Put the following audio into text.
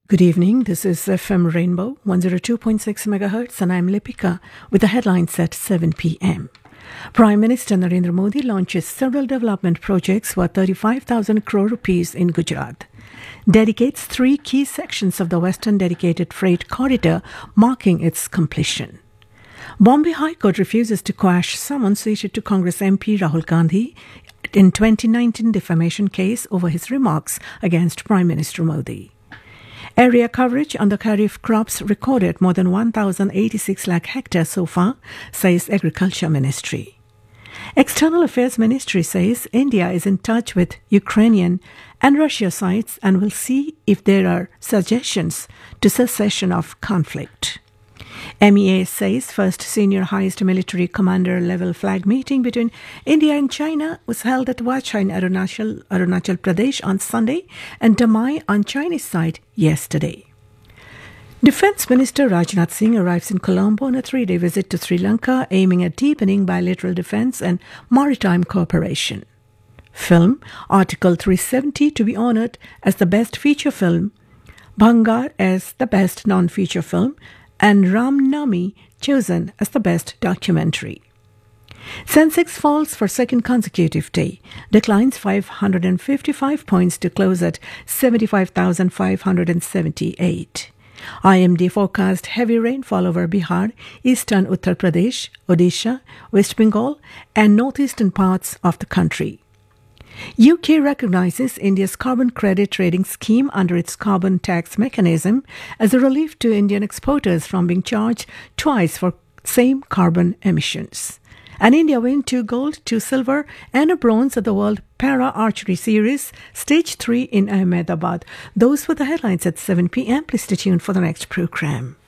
Good evening, this is FM Rainbow 102.6 MHz and I'm Lipika with the headlines at 7 p.m. Prime Minister Narendra Modi launches several development projects worth 35,000 crore rupees in Gujarat. Dedicates 3 key sections of the Western Dedicated Freight Corridor, marking its completion. Bombay High Court refuses to quash summons issued to Congress MP Rahul Gandhi in 2019 defamation case over his remarks against Prime Minister Modi. Area coverage on the Kharif crops recorded more than 1,086 lakh hectares so far, says Agriculture Ministry. External Affairs Ministry says India is in touch with Ukrainian and Russia sides and will see if there are suggestions to cessation of conflict. MEA says first senior highest military commander level flag meeting between India and China was held at Wachai in Arunachal Pradesh on Sunday and Damai on Chinese side yesterday. Defence Minister Rajnath Singh arrives in Colombo on a 3-day visit to Sri Lanka aiming at deepening bilateral defence and maritime cooperation. Film Article 370 to be honoured as the best feature film, Bhangar as the best non-feature film, and Ram Nami chosen as the best documentary. Sensex falls for second consecutive day, declines 555 points to close at 75,578. IMD forecast heavy rainfall over Bihar, eastern Uttar Pradesh, Odisha, West Bengal and northeastern parts of the country. UK recognizes India's carbon credit trading scheme under its carbon tax mechanism as a relief to Indian exporters from being charged twice for same carbon emissions. And India win 2 gold, 2 silver and a bronze at the World Para Archery Series, Stage 3 in Ahmedabad. Those were the headlines at 7 p.m. Please stay tuned for the next program.